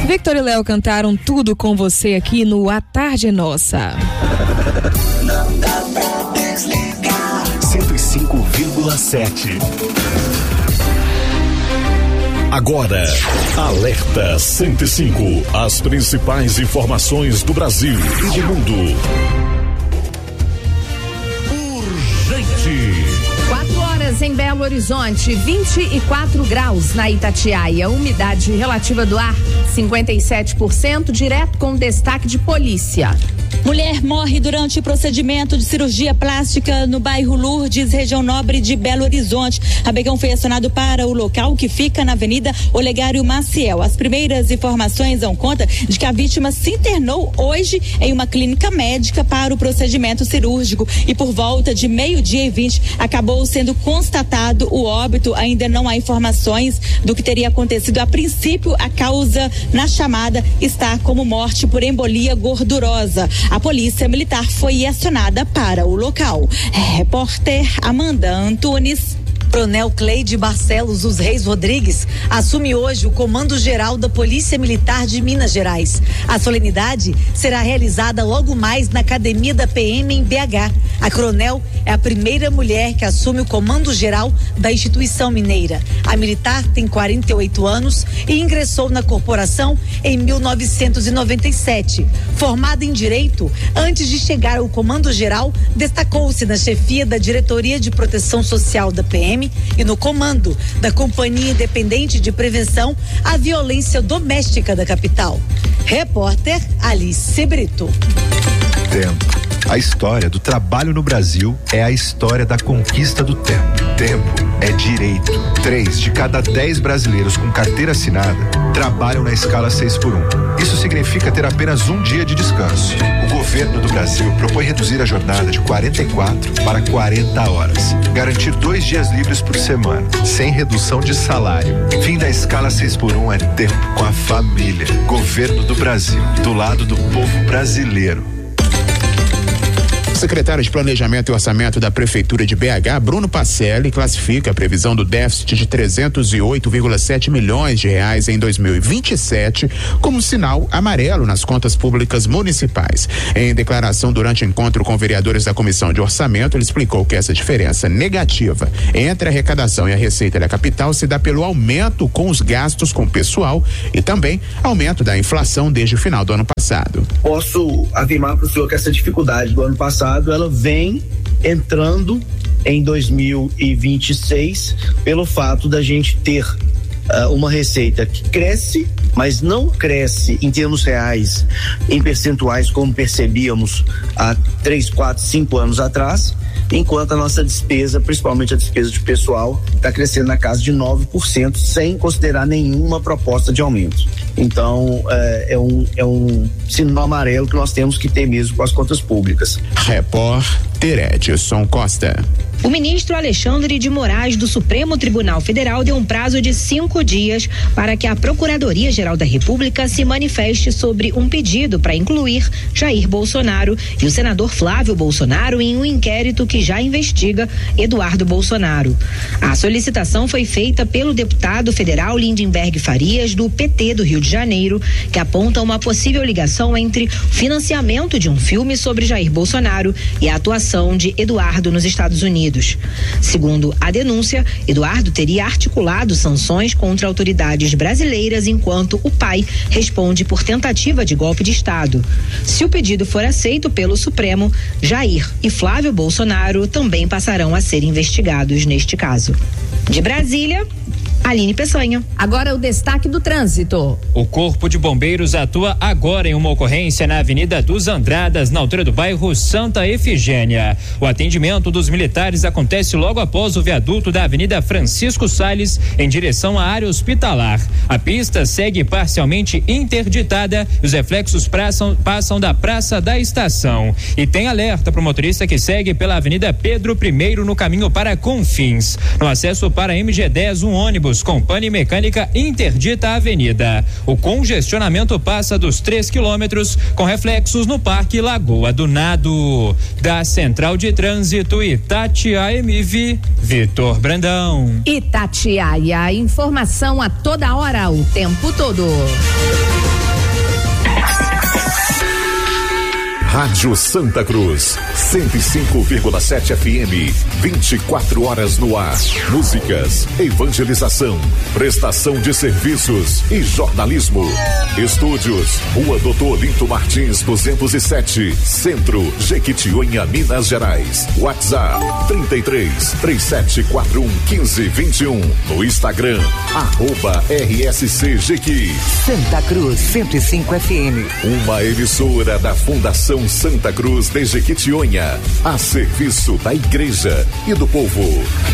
Victor e Léo cantaram tudo com você aqui no A Tarde Nossa. Não dá pra desligar. 105,7. Agora, Alerta 105. As principais informações do Brasil e do mundo. Urgente. 4 horas em Belo Horizonte, 24 graus na Itatiaia, umidade relativa do ar 57%, direto com destaque de polícia. Mulher morre durante procedimento de cirurgia plástica no bairro Lourdes, região nobre de Belo Horizonte. Rabecão foi acionado para o local, que fica na Avenida Olegário Maciel. As primeiras informações dão conta de que a vítima se internou hoje em uma clínica médica para o procedimento cirúrgico e por volta de 12:20 acabou sendo constatado o óbito. Ainda não há informações do que teria acontecido. A princípio, a causa na chamada está como morte por embolia gordurosa. A polícia militar foi acionada para o local. Repórter Amanda Antunes. Coronel Cleide Barcelos dos Reis Rodrigues assume hoje o Comando Geral da Polícia Militar de Minas Gerais. A solenidade será realizada logo mais na Academia da PM em BH. A coronel é a primeira mulher que assume o Comando Geral da instituição mineira. A militar tem 48 anos e ingressou na corporação em 1997. Formada em Direito, antes de chegar ao Comando Geral, destacou-se na chefia da Diretoria de Proteção Social da PM e no comando da Companhia Independente de Prevenção à Violência Doméstica da capital. Repórter Alice Brito. Tempo. A história do trabalho no Brasil é a história da conquista do tempo. Tempo é direito. 3 de cada 10 brasileiros com carteira assinada trabalham na escala 6x1. Isso significa ter apenas um dia de descanso. O governo do Brasil propõe reduzir a jornada de 44 para 40 horas. Garantir 2 dias livres por semana, sem redução de salário. Fim da escala 6x1 é tempo com a família. Governo do Brasil, do lado do povo brasileiro. O secretário de Planejamento e Orçamento da Prefeitura de BH, Bruno Pacelli, classifica a previsão do déficit de 308,7 milhões de reais em 2027 como sinal amarelo nas contas públicas municipais. Em declaração durante encontro com vereadores da Comissão de Orçamento, ele explicou que essa diferença negativa entre a arrecadação e a receita da capital se dá pelo aumento com os gastos com pessoal e também aumento da inflação desde o final do ano passado. Posso afirmar para o senhor que essa dificuldade do ano passado ela vem entrando em 2026 pelo fato da gente ter uma receita que cresce, mas não cresce em termos reais, em percentuais como percebíamos há 3, 4, 5 anos atrás, enquanto a nossa despesa, principalmente a despesa de pessoal, está crescendo na casa de 9%, sem considerar nenhuma proposta de aumento. Então, é um sinal amarelo que nós temos que ter mesmo com as contas públicas. Repórter Edson Costa. O ministro Alexandre de Moraes do Supremo Tribunal Federal deu um prazo de 5 dias para que a Procuradoria-Geral da República se manifeste sobre um pedido para incluir Jair Bolsonaro e o senador Flávio Bolsonaro em um inquérito que já investiga Eduardo Bolsonaro. A solicitação foi feita pelo deputado federal Lindenberg Farias, do PT do Rio de Janeiro, que aponta uma possível ligação entre o financiamento de um filme sobre Jair Bolsonaro e a atuação de Eduardo nos Estados Unidos. Segundo a denúncia, Eduardo teria articulado sanções contra autoridades brasileiras enquanto o pai responde por tentativa de golpe de Estado. Se o pedido for aceito pelo Supremo, Jair e Flávio Bolsonaro também passarão a ser investigados neste caso. De Brasília, Aline Peçanha. Agora o destaque do trânsito. O Corpo de Bombeiros atua agora em uma ocorrência na Avenida dos Andradas, na altura do bairro Santa Efigênia. O atendimento dos militares acontece logo após o viaduto da Avenida Francisco Salles, em direção à área hospitalar. A pista segue parcialmente interditada e os reflexos passam da Praça da Estação. E tem alerta para o motorista que segue pela Avenida Pedro I no caminho para Confins. No acesso para MG10, um ônibus veículos com pane mecânica interdita a avenida. O congestionamento passa dos 3 quilômetros, com reflexos no Parque Lagoa do Nado. Da Central de Trânsito Itatiaia MV, Vitor Brandão. Itatiaia, informação a toda hora, o tempo todo. Rádio Santa Cruz, 105,7 FM, 24 horas no ar. Músicas, evangelização, prestação de serviços e jornalismo. Estúdios, Rua Doutor Olinto Martins, 207, Centro, Jequitinhonha, Minas Gerais. WhatsApp, 33-3741-1521. No Instagram, @RSC Jequi. Santa Cruz, 105 FM. Uma emissora da Fundação Santa Cruz de Jequitinhonha, a serviço da igreja e do povo.